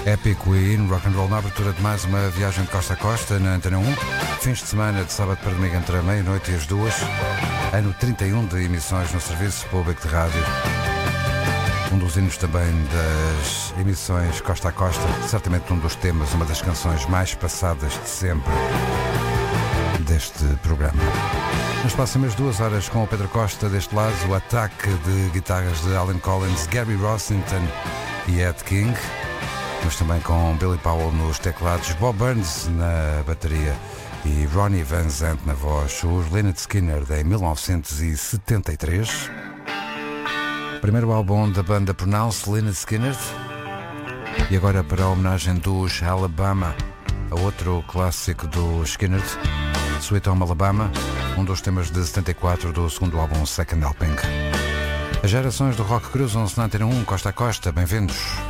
Epic Queen, rock and roll na abertura de mais uma viagem de costa a costa na Antena 1. Fins de semana de sábado para domingo entre a meia-noite e as 2. Ano 31 de emissões no Serviço Público de Rádio. Um dos hinos também das emissões costa a costa. Certamente um dos temas, uma das canções mais passadas de sempre deste programa. Nas próximas 2 horas com o Pedro Costa deste lado, o ataque de guitarras de Alan Collins, Gary Rossington e Ed King. Mas também com Billy Powell nos teclados, Bob Burns na bateria e Ronnie Van Zant na voz, os Lynyrd Skynyrd em 1973. Primeiro álbum da banda Pronounce, Lynyrd Skynyrd. E agora para a homenagem dos Alabama, a outro clássico dos Skynyrd, Sweet Home Alabama, um dos temas de 74 do segundo álbum Second Helping. As gerações do rock cruzam-se na Antena 1, costa a costa, bem-vindos.